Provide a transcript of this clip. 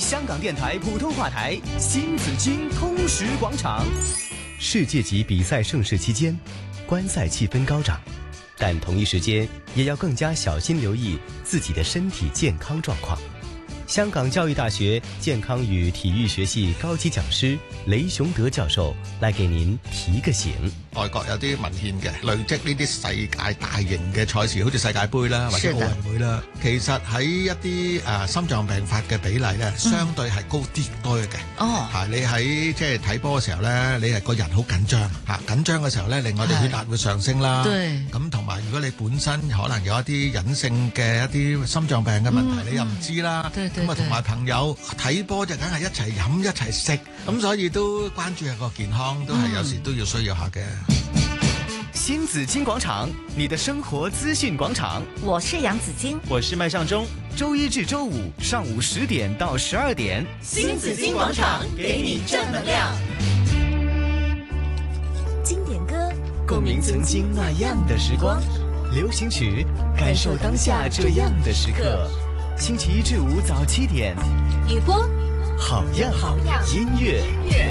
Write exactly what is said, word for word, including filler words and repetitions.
香港电台普通话台新紫荆通识广场。世界级比赛盛事期间，观赛气氛高涨，但同一时间也要更加小心留意自己的身体健康状况。香港教育大學健康與體育學系高級講師李雄德教授來給您提個醒。 外國有啲文獻嘅累積呢啲世界大型嘅賽事，好似世界盃啦或者奧運會啦，其實喺一啲誒、呃、心臟病發嘅比例咧，相對係高啲多嘅。哦，嚇你喺即係睇波嘅時候咧，你係個人好緊張嚇，緊張嘅時候咧，令我哋血壓會上升啦。對，咁同埋如果你本身可能有一啲隱性嘅一啲心臟病嘅問題，嗯、你又唔知啦。對。咁啊，同埋朋友睇波就梗係一齊飲一齊食，咁所以都關注下個健康，都係有時都要需要下嘅。 新紫荊廣場，你的生活資訊廣場。 我是楊紫荊， 我是麥尚中。周一至周五上午十點到十二點， 新紫荊廣場給你正能量。經典歌， 共鳴曾經那樣的時光；流行曲，感受當下這樣的時刻。星期一至五早七點， 雨波， 好樣好樣音樂。